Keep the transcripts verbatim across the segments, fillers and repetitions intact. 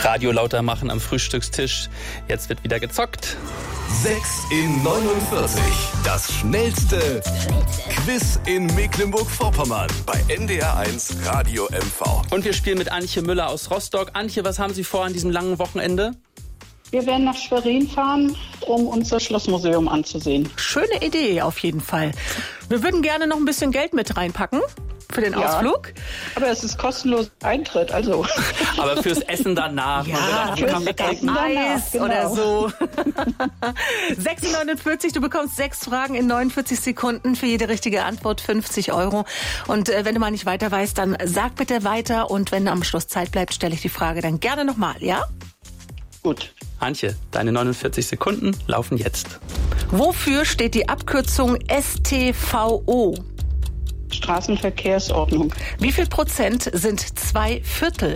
Radio lauter machen am Frühstückstisch. Jetzt wird wieder gezockt. sechs in neunundvierzig. Das schnellste Quiz in Mecklenburg-Vorpommern bei N D R eins Radio M V. Und wir spielen mit Antje Müller aus Rostock. Antje, was haben Sie vor an diesem langen Wochenende? Wir werden nach Schwerin fahren, um uns das Schlossmuseum anzusehen. Schöne Idee auf jeden Fall. Wir würden gerne noch ein bisschen Geld mit reinpacken für den Ja. Ausflug. Aber es ist kostenlos Eintritt, also. Aber fürs Essen danach. Ja, man will auch fürs kaum Essen trinken. danach, Eis genau. oder so. sechs neunundvierzig, du bekommst sechs Fragen in neunundvierzig Sekunden. Für jede richtige Antwort fünfzig Euro. Und äh, wenn du mal nicht weiter weißt, dann sag bitte weiter. Und wenn am Schluss Zeit bleibt, stelle ich die Frage dann gerne nochmal, ja? Gut. Antje, deine neunundvierzig Sekunden laufen jetzt. Wofür steht die Abkürzung S T V O? Straßenverkehrsordnung. Wie viel Prozent sind zwei Viertel?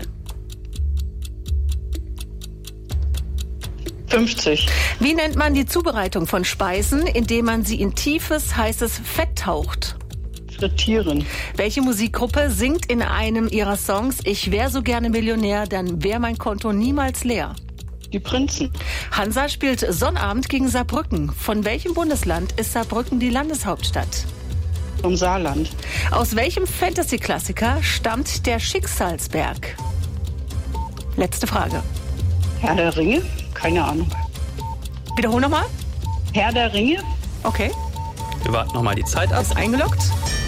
fünfzig. Wie nennt man die Zubereitung von Speisen, indem man sie in tiefes, heißes Fett taucht? Frittieren. Welche Musikgruppe singt in einem ihrer Songs Ich wär so gerne Millionär, dann wär mein Konto niemals leer? Die Prinzen. Hansa spielt Sonnabend gegen Saarbrücken. Von welchem Bundesland ist Saarbrücken die Landeshauptstadt? Vom Saarland. Aus welchem Fantasy-Klassiker stammt der Schicksalsberg? Letzte Frage. Herr der Ringe? Keine Ahnung. Wiederhol nochmal. Herr der Ringe? Okay, Wir warten nochmal die Zeit ab. ist eingeloggt.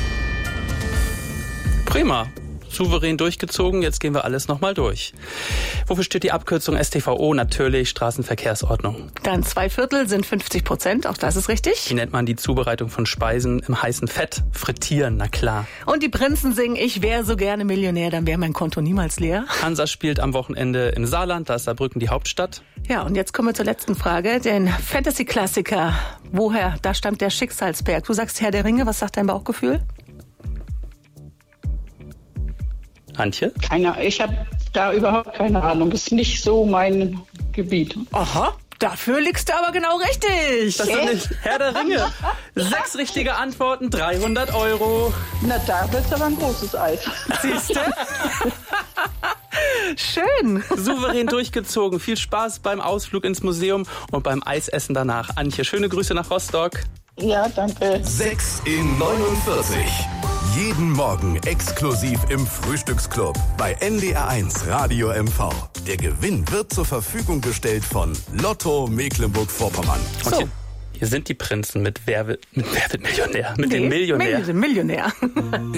Prima. Souverän durchgezogen. Jetzt gehen wir alles nochmal durch. Wofür steht die Abkürzung S T V O? Natürlich Straßenverkehrsordnung. Dann zwei Viertel sind fünfzig Prozent, auch das ist richtig. Wie nennt man die Zubereitung von Speisen im heißen Fett? Frittieren, na klar. Und die Prinzen singen Ich wär so gerne Millionär, dann wäre mein Konto niemals leer. Hansa spielt am Wochenende im Saarland, da ist Saarbrücken die Hauptstadt. Ja, und jetzt kommen wir zur letzten Frage. Den Fantasy-Klassiker, woher, da stammt der Schicksalsberg. Du sagst Herr der Ringe, was sagt dein Bauchgefühl? Antje? Keine, ich habe da überhaupt keine Ahnung. Ist nicht so mein Gebiet. Aha, dafür liegst du aber genau richtig. Das ist nicht Herr der Ringe. Sechs richtige Antworten, dreihundert Euro. Na, da wird's aber ein großes Eis. Siehst du? Schön. Souverän durchgezogen. Viel Spaß beim Ausflug ins Museum und beim Eisessen danach. Antje, schöne Grüße nach Rostock. Ja, danke. sechs in neunundvierzig. Jeden Morgen exklusiv im Frühstücksclub bei N D R eins Radio M V. Der Gewinn wird zur Verfügung gestellt von Lotto Mecklenburg-Vorpommern. Und So. hier, hier sind die Prinzen mit Wer wird, mit Wer wird Millionär? Mit Nee, dem Millionär. Mit dem Millionär.